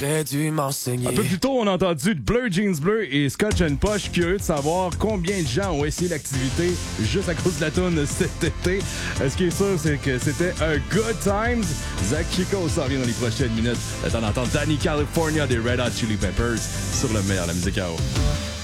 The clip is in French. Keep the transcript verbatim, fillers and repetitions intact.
T'aurais dû m'enseigner. Un peu plus tôt, on a entendu Bleu Jeans Bleu et Scotch and Posh. Curieux de savoir combien de gens ont essayé l'activité juste à cause de la toune cet été. Ce qui est sûr, c'est que c'était un good times. Zach Chico s'en vient dans les prochaines minutes. Le temps d'entendre Danny California des Red Hot Chili Peppers sur le meilleur de la musique à eau.